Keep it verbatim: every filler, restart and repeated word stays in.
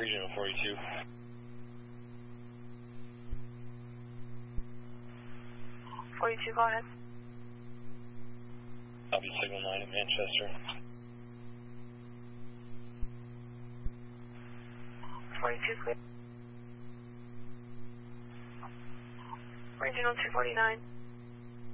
Regional forty-two. forty-two, go ahead. Copy signal nine at Manchester. forty-two, clear. Regional two forty-nine.